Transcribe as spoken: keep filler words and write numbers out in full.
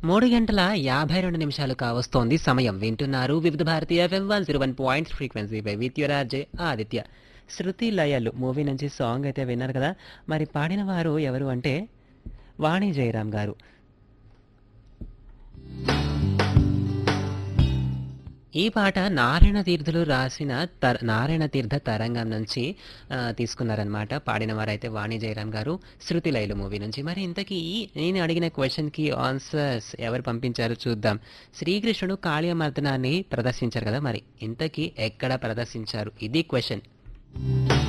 మూడు గంటల యాభై రెండు నిమిషాలు కావస్తోంది సమయం. వింటున్నారు వివిధ Bharati FM one zero one point frequency pi with your RJ Aditya. Shruti Layalu movie నుంచి సాంగ్ అయితే విన్నారు కదా. మరి పాడిన వారు ఎవరు అంటే వాణి జయరాం గారు. ఈ పాట నారాయణ తీర్థులు రాసిన తర నారాయణ తీర్థ తరంగం నుంచి ఆ, తీసుకున్నారనమాట. పాడిన వారైతే వాణి జయరాం గారు, శృతి లయలు మూవీ నుంచి. మరి ఇంతకీ నేను అడిగిన క్వశ్చన్కి ఆన్సర్స్ ఎవరు పంపించారో చూద్దాం. శ్రీకృష్ణుడు కాళీయమర్దనాన్ని ప్రదర్శించారు కదా, మరి ఇంతకీ ఎక్కడ ప్రదర్శించారు? ఇది క్వశ్చన్.